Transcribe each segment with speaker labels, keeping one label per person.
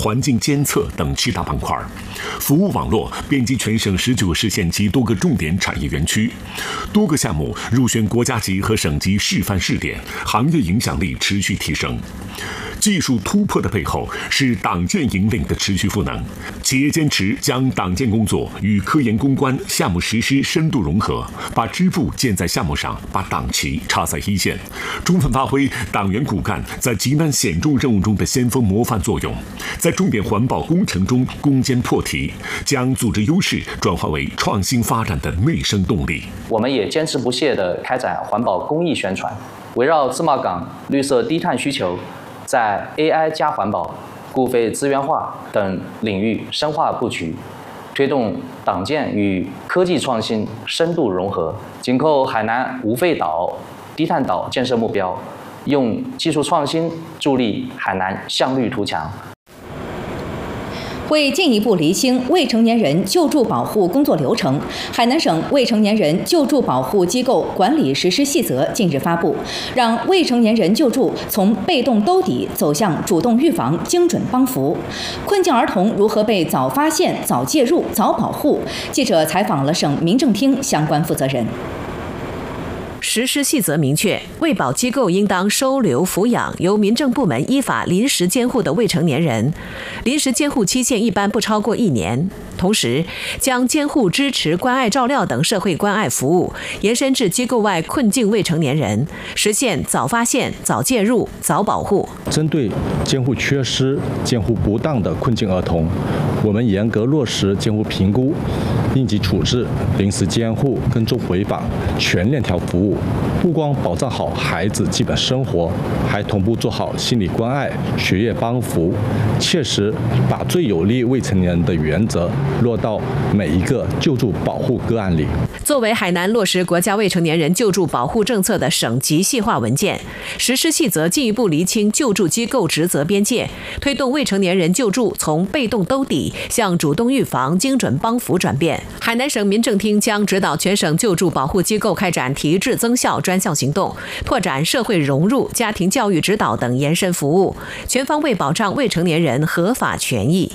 Speaker 1: 环境监测等7大板块，服务网络遍及全省19个市县及多个重点产业园区，多个项目入选国家级和省级示范试点，行业影响力持续提升。技术突破的背后是党建引领的持续赋能，企业坚持将党建工作与科研攻关、项目实施深度融合，把支部建在项目上，把党旗插在一线，充分发挥党员骨干在急难险重任务中的先锋模范作用，在重点环保工程中攻坚破题，将组织优势转化为创新发展的内生动力。
Speaker 2: 我们也坚持不懈地开展环保公益宣传，围绕自贸港绿色低碳需求，在 AI 加环保、固废资源化等领域深化布局，推动党建与科技创新深度融合，紧扣海南无废岛、低碳岛建设目标，用技术创新助力海南向绿图强。
Speaker 3: 为进一步厘清未成年人救助保护工作流程，海南省未成年人救助保护机构管理实施细则近日发布，让未成年人救助从被动兜底走向主动预防、精准帮扶。困境儿童如何被早发现、早介入、早保护？记者采访了省民政厅相关负责人。
Speaker 4: 实施细则明确，卫保机构应当收留抚养由民政部门依法临时监护的未成年人，临时监护期限一般不超过1年。同时，将监护、支持、关爱照料等社会关爱服务延伸至机构外困境未成年人，实现早发现、早介入、早保护。
Speaker 5: 针对监护缺失、监护不当的困境儿童，我们严格落实监护评估、应急处置、临时监护、跟踪回访全链条服务，不光保障好孩子基本生活，还同步做好心理关爱、学业帮扶，切实把最有利未成年人的原则落到每一个救助保护个案里。
Speaker 4: 作为海南落实国家未成年人救助保护政策的省级细化文件，实施细则进一步厘清救助机构职责边界，推动未成年人救助从被动兜底向主动预防、精准帮扶转变。海南省民政厅将指导全省救助保护机构开展提质增效专项行动，拓展社会融入、家庭教育指导等延伸服务，全方位保障未成年人合法权益。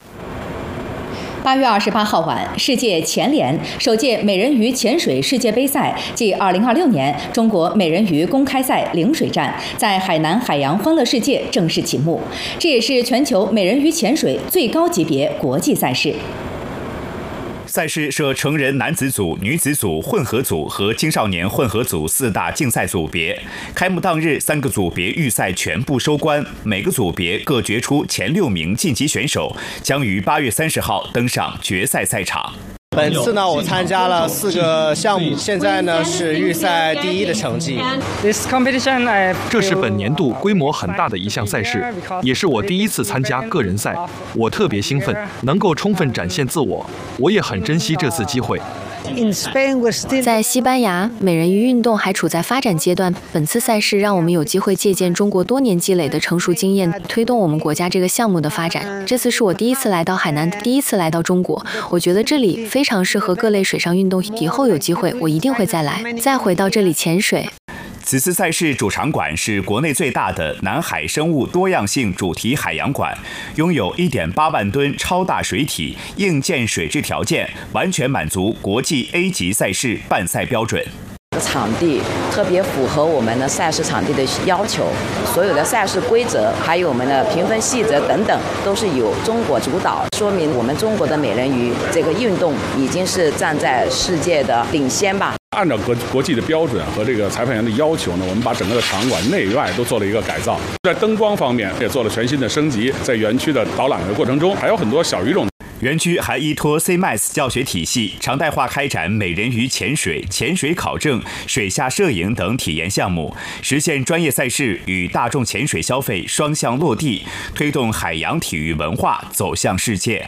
Speaker 3: 8月28号晚，世界潜联首届美人鱼潜水世界杯赛暨2026年中国美人鱼公开赛领水站在海南海洋欢乐世界正式启幕，这也是全球美人鱼潜水最高级别国际赛事。
Speaker 6: 赛事设成人男子组、女子组、混合组和青少年混合组4大竞赛组别。开幕当日，3个组别预赛全部收官，每个组别各决出前6名晋级选手，将于8月30号登上决赛赛场。
Speaker 7: 本次呢，我参加了4个项目，现在呢是预赛第1的成绩。
Speaker 8: 这是本年度规模很大的一项赛事，也是我第1次参加个人赛，我特别兴奋，能够充分展现自我，我也很珍惜这次机会。
Speaker 9: 在西班牙，美人鱼运动还处在发展阶段。本次赛事让我们有机会借鉴中国多年积累的成熟经验，推动我们国家这个项目的发展。这次是我第1次来到海南，第1次来到中国，我觉得这里非常适合各类水上运动。以后有机会，我一定会再来，再回到这里潜水。
Speaker 6: 此次赛事主场馆是国内最大的南海生物多样性主题海洋馆，拥有1.8万吨超大水体，硬件水质条件完全满足国际 A 级赛事办赛标准。
Speaker 10: 场地特别符合我们的赛事场地的要求，所有的赛事规则还有我们的评分细则等等都是由中国主导，说明我们中国的美人鱼这个运动已经是站在世界的领先吧。
Speaker 11: 按照国际的标准和这个裁判员的要求呢，我们把整个的场馆内外都做了一个改造，在灯光方面也做了全新的升级，在园区的导览的过程中还有很多小语种。
Speaker 6: 园区还依托 CMAS 教学体系，常态化开展美人鱼潜水、潜水考证、水下摄影等体验项目，实现专业赛事与大众潜水消费双向落地，推动海洋体育文化走向世界。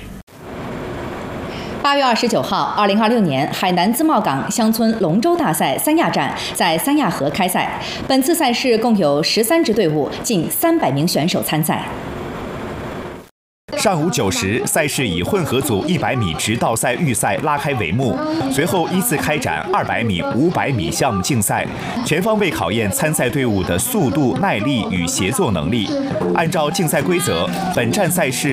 Speaker 3: 8月29号，2026年海南自贸港乡村龙舟大赛三亚站在三亚河开赛。本次赛事共有13支队伍，近300名选手参赛。
Speaker 6: 上午9时，赛事以混合组100米直道赛预赛拉开帷幕，随后依次开展200米、500米项目竞赛，全方位考验参赛队伍的速度、耐力与协作能力。按照竞赛规则，本站赛事